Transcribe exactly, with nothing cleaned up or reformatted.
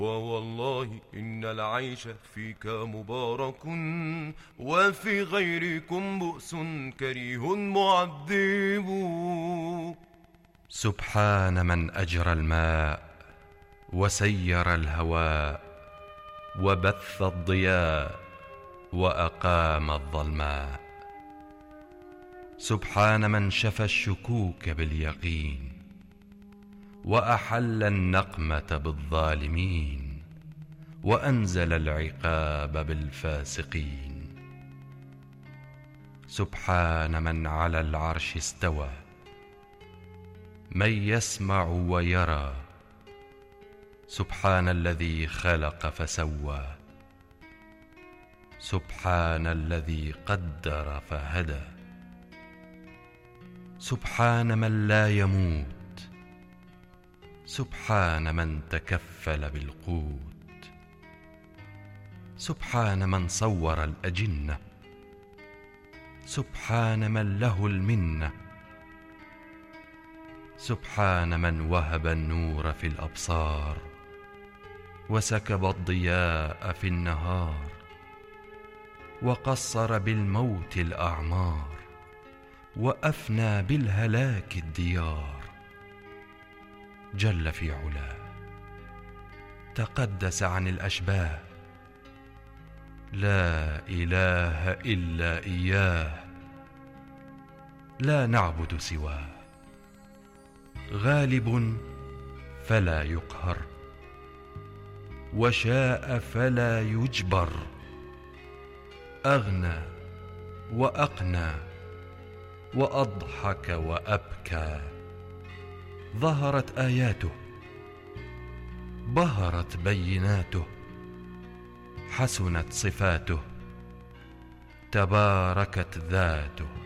ووالله إن العيش فيك مبارك، وفي غيركم بؤس كريه معذب. سبحان من أجرى الماء وسير الهواء، وبث الضياء وأقام الظلماء. سبحان من شفى الشكوك باليقين، وأحل النقمة بالظالمين، وأنزل العقاب بالفاسقين. سبحان من على العرش استوى، من يسمع ويرى. سبحان الذي خلق فسوى، سبحان الذي قدر فهدى. سبحان من لا يموت، سبحان من تكفل بالقوت. سبحان من صور الأجنة، سبحان من له المنة. سبحان من وهب النور في الأبصار، وسكب الضياء في النهار، وقصر بالموت الأعمار، وأفنى بالهلاك الديار. جل في علاه، تقدس عن الأشباه، لا إله إلا إياه، لا نعبد سواه. غالب فلا يقهر، وشاء فلا يجبر. أغنى وأقنى، وأضحك وأبكى. ظهرت آياته، بهرت بيناته، حسنت صفاته، تباركت ذاته.